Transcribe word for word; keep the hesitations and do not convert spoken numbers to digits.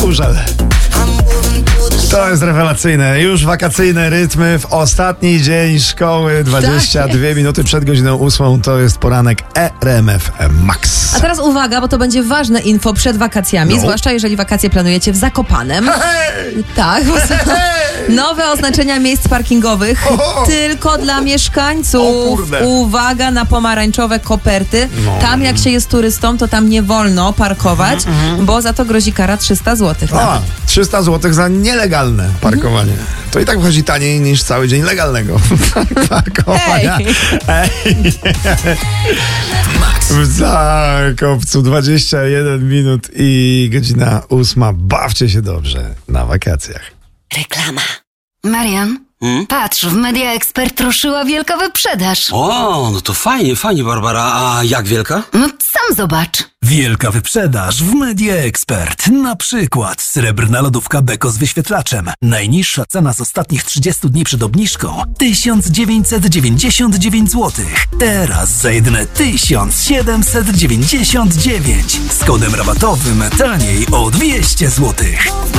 Kałużel. To jest rewelacyjne. Już wakacyjne rytmy w ostatni dzień szkoły. dwadzieścia dwie minuty przed godziną ósmą. To jest poranek R M F Max. A teraz uwaga, bo to będzie ważne info przed wakacjami, No. zwłaszcza jeżeli wakacje planujecie w Zakopanem. Hej! Tak, bo są Hej! nowe oznaczenia miejsc parkingowych Oho! tylko dla mieszkańców. O kurde. Uwaga na pomarańczowe koperty. No. Tam jak się jest turystą, to tam nie wolno parkować, bo za to grozi kara trzysta złotych. A, trzysta złotych za nielegalne parkowanie. To i tak wychodzi taniej niż cały dzień legalnego parkowania. Ej. Ej. W Zakopcu dwadzieścia jeden minut i godzina ósma. Bawcie się dobrze na wakacjach. Reklama. Marian, Hmm? patrz, w Media Expert ruszyła wielka wyprzedaż. O, no to fajnie, fajnie, Barbara. A jak wielka? No sam zobacz. Wielka wyprzedaż w Media Expert. Na przykład srebrna lodówka Beko z wyświetlaczem. Najniższa cena z ostatnich trzydziestu dni przed obniżką tysiąc dziewięćset dziewięćdziesiąt dziewięć złotych. Teraz za jedyne tysiąc siedemset dziewięćdziesiąt dziewięć. Z kodem rabatowym taniej o dwieście złotych.